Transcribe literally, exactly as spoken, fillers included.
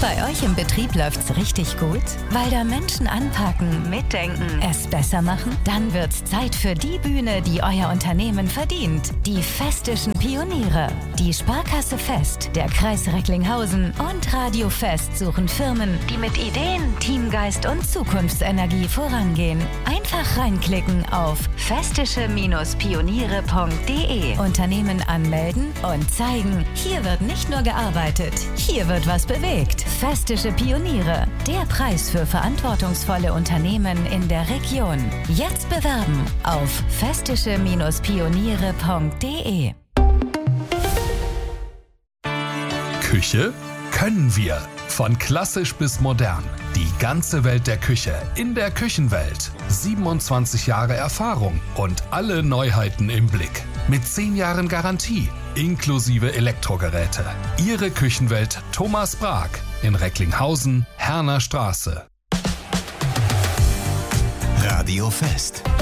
Bei euch im Betrieb läuft's richtig gut? Weil da Menschen anpacken, mitdenken, es besser machen? Dann wird's Zeit für die Bühne, die euer Unternehmen verdient. Die Festischen Pioniere. Die Sparkasse Fest, der Kreis Recklinghausen und Radio Fest suchen Firmen, die mit Ideen, Teamgeist und Zukunftsenergie vorangehen. Einfach reinklicken auf festische Pioniere punkt de. Unternehmen anmelden und zeigen, hier wird nicht nur gearbeitet, hier wird was bewegt. Festische Pioniere, der Preis für verantwortungsvolle Unternehmen in der Region. Jetzt bewerben auf festische Pioniere punkt de. Küche können wir. Von klassisch bis modern. Die ganze Welt der Küche in der Küchenwelt. siebenundzwanzig Jahre Erfahrung und alle Neuheiten im Blick. Mit zehn Jahren Garantie, inklusive Elektrogeräte. Ihre Küchenwelt Thomas Brag in Recklinghausen, Herner Straße. Radio Fest.